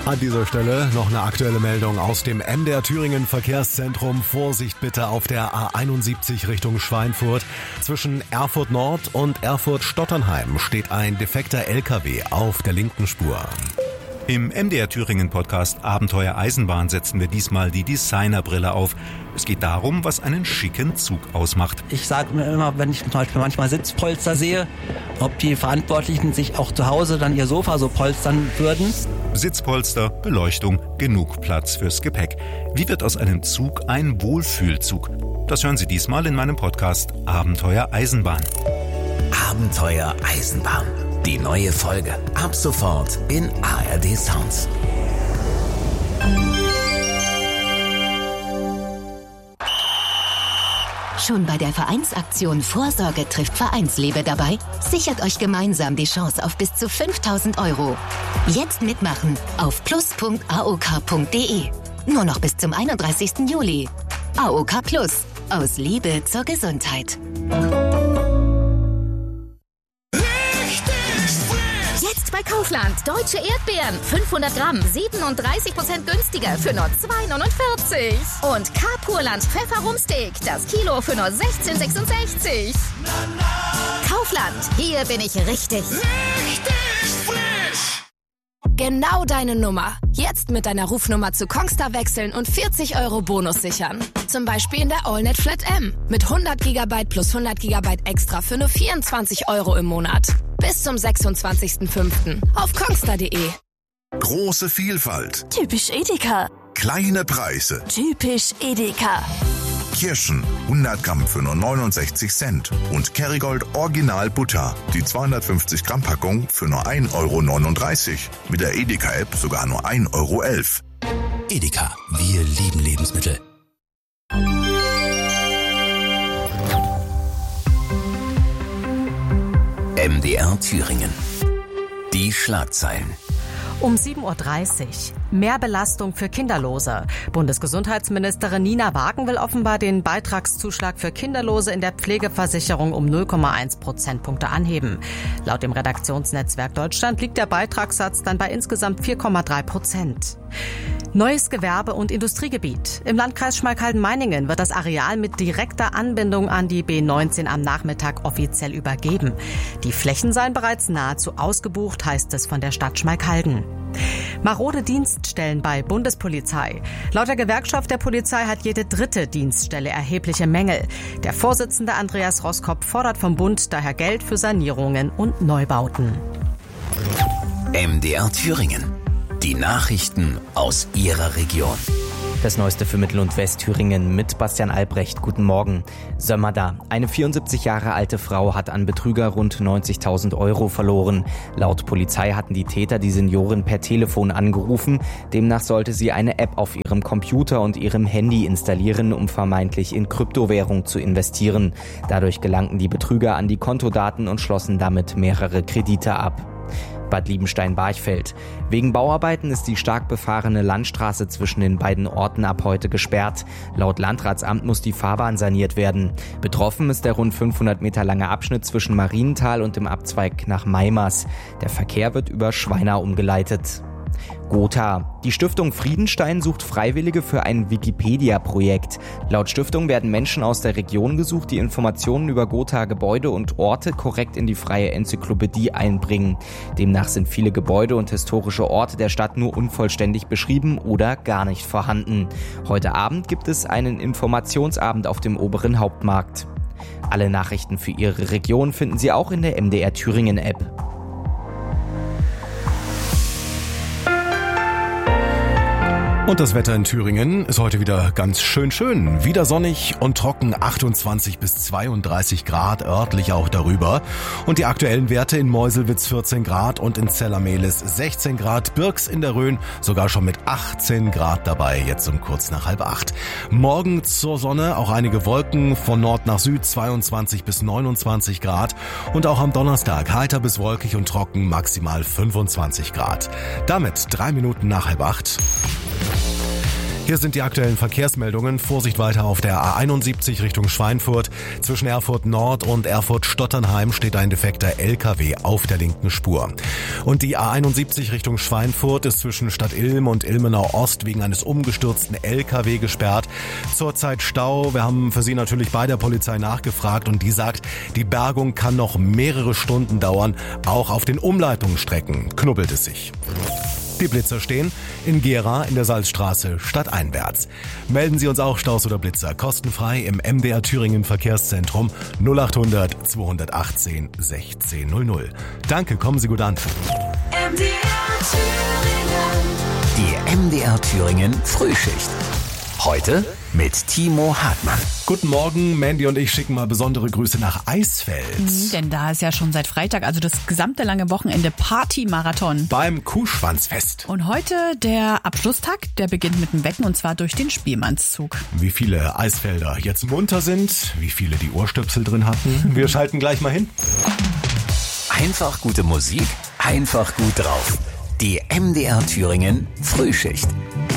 An dieser Stelle noch eine aktuelle Meldung aus dem MDR Thüringen Verkehrszentrum. Vorsicht bitte auf der A71 Richtung Schweinfurt. Zwischen Erfurt Nord und Erfurt Stotternheim steht ein defekter LKW auf der linken Spur. Im MDR Thüringen Podcast Abenteuer Eisenbahn setzen wir diesmal die Designerbrille auf. Es geht darum, was einen schicken Zug ausmacht. Ich sage mir immer, wenn ich zum Beispiel manchmal Sitzpolster sehe, ob die Verantwortlichen sich auch zu Hause dann ihr Sofa so polstern würden. Sitzpolster, Beleuchtung, genug Platz fürs Gepäck. Wie wird aus einem Zug ein Wohlfühlzug? Das hören Sie diesmal in meinem Podcast Abenteuer Eisenbahn. Abenteuer Eisenbahn. Die neue Folge ab sofort in ARD Sounds. Schon bei der Vereinsaktion Vorsorge trifft Vereinsliebe dabei? Sichert euch gemeinsam die Chance auf bis zu 5.000 €. Jetzt mitmachen auf plus.aok.de. Nur noch bis zum 31. Juli. AOK Plus. Aus Liebe zur Gesundheit. Jetzt bei Kaufland. Deutsche Erdbeeren. 500 Gramm. 37% günstiger für nur 2,49. Und K-Purland Pfefferrumsteak. Das Kilo für nur 16,66. Kaufland. Hier bin ich richtig. Richtig frisch. Genau deine Nummer. Jetzt mit deiner Rufnummer zu Kongstar wechseln und 40 € Bonus sichern. Zum Beispiel in der AllNet Flat M. Mit 100 GB plus 100 GB extra für nur 24 € im Monat. Bis zum 26.05. auf kongstar.de. Große Vielfalt. Typisch Edeka. Kleine Preise. Typisch Edeka. Kirschen, 100 Gramm für nur 69 Cent. Und Kerrygold Original Butter, die 250 Gramm Packung für nur 1,39 €. Mit der Edeka-App sogar nur 1,11 €. Edeka, wir lieben Lebensmittel. MDR Thüringen. Die Schlagzeilen. Um 7.30 Uhr. Mehr Belastung für Kinderlose. Bundesgesundheitsministerin Nina Wagen will offenbar den Beitragszuschlag für Kinderlose in der Pflegeversicherung um 0,1 Prozentpunkte anheben. Laut dem Redaktionsnetzwerk Deutschland liegt der Beitragssatz dann bei insgesamt 4,3%. Neues Gewerbe- und Industriegebiet. Im Landkreis Schmalkalden-Meiningen wird das Areal mit direkter Anbindung an die B19 am Nachmittag offiziell übergeben. Die Flächen seien bereits nahezu ausgebucht, heißt es von der Stadt Schmalkalden. Marode Dienststellen bei Bundespolizei. Laut der Gewerkschaft der Polizei hat jede dritte Dienststelle erhebliche Mängel. Der Vorsitzende Andreas Roskopf fordert vom Bund daher Geld für Sanierungen und Neubauten. MDR Thüringen. Die Nachrichten aus Ihrer Region. Das Neueste für Mittel- und Westthüringen mit Bastian Albrecht. Guten Morgen. Sömmerda. Eine 74 Jahre alte Frau hat an Betrüger rund 90.000 € verloren. Laut Polizei hatten die Täter die Seniorin per Telefon angerufen. Demnach sollte sie eine App auf ihrem Computer und ihrem Handy installieren, um vermeintlich in Kryptowährung zu investieren. Dadurch gelangten die Betrüger an die Kontodaten und schlossen damit mehrere Kredite ab. Bad Liebenstein-Barchfeld. Wegen Bauarbeiten ist die stark befahrene Landstraße zwischen den beiden Orten ab heute gesperrt. Laut Landratsamt muss die Fahrbahn saniert werden. Betroffen ist der rund 500 Meter lange Abschnitt zwischen Marienthal und dem Abzweig nach Meimers. Der Verkehr wird über Schweina umgeleitet. Gotha. Die Stiftung Friedenstein sucht Freiwillige für ein Wikipedia-Projekt. Laut Stiftung werden Menschen aus der Region gesucht, die Informationen über Gotha-Gebäude und Orte korrekt in die freie Enzyklopädie einbringen. Demnach sind viele Gebäude und historische Orte der Stadt nur unvollständig beschrieben oder gar nicht vorhanden. Heute Abend gibt es einen Informationsabend auf dem oberen Hauptmarkt. Alle Nachrichten für Ihre Region finden Sie auch in der MDR Thüringen-App. Und das Wetter in Thüringen ist heute wieder ganz schön. Wieder sonnig und trocken, 28 bis 32 Grad, örtlich auch darüber. Und die aktuellen Werte in Meuselwitz 14 Grad und in Zellermehlis 16 Grad. Birks in der Rhön sogar schon mit 18 Grad dabei, jetzt um kurz nach 7:30. Morgen zur Sonne, auch einige Wolken von Nord nach Süd, 22 bis 29 Grad. Und auch am Donnerstag heiter bis wolkig und trocken, maximal 25 Grad. Damit 3 Minuten nach 7:30. Hier sind die aktuellen Verkehrsmeldungen. Vorsicht weiter auf der A71 Richtung Schweinfurt. Zwischen Erfurt Nord und Erfurt Stotternheim steht ein defekter LKW auf der linken Spur. Und die A71 Richtung Schweinfurt ist zwischen Stadt Ilm und Ilmenau Ost wegen eines umgestürzten LKW gesperrt. Zurzeit Stau. Wir haben für Sie natürlich bei der Polizei nachgefragt und die sagt, die Bergung kann noch mehrere Stunden dauern. Auch auf den Umleitungsstrecken knubbelt es sich. Die Blitzer stehen in Gera in der Salzstraße stadteinwärts. Melden Sie uns auch Staus oder Blitzer kostenfrei im MDR Thüringen Verkehrszentrum 0800 218 1600. Danke, kommen Sie gut an. MDR Thüringen. Die MDR Thüringen Frühschicht. Heute mit Timo Hartmann. Guten Morgen, Mandy und ich schicken mal besondere Grüße nach Eisfeld. Denn da ist ja schon seit Freitag, also das gesamte lange Wochenende Party-Marathon. Beim Kuhschwanzfest. Und heute der Abschlusstag, der beginnt mit dem Wecken und zwar durch den Spielmannszug. Wie viele Eisfelder jetzt munter sind, wie viele die Ohrstöpsel drin hatten, wir schalten gleich mal hin. Einfach gute Musik, einfach gut drauf. Die MDR Thüringen Frühschicht.